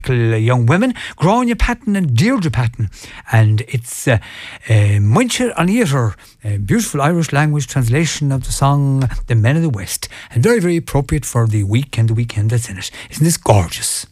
young women, Grania Patton and Deirdre Patton, and it's Muintir an Íotar, a beautiful Irish language translation of the song The Men of the West, and very, very appropriate for the week and the weekend that's in it. Isn't this gorgeous?